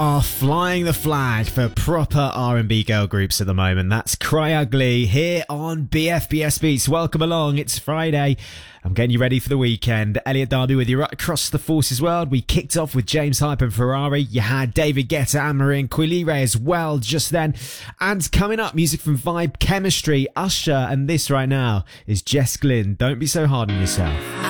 are flying the flag for proper R&B girl groups at the moment. That's Cry Ugly here on BFBS Beats. Welcome along. It's Friday. I'm getting you ready for the weekend. Elliot Darby with you right across the Forces world. We kicked off with James Hype and Ferrari. You had David Guetta and Marin Quilire as well just then. And coming up, music from Vibe Chemistry, Usher, and this right now is Jess Glynn. Don't be so hard on yourself.